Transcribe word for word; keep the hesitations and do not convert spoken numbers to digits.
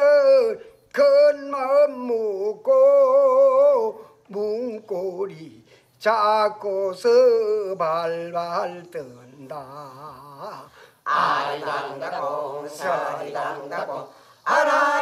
큰 마음 묻고 문고리 잡고서 발발 뜬다. 아리랑다고 서리랑다고 아라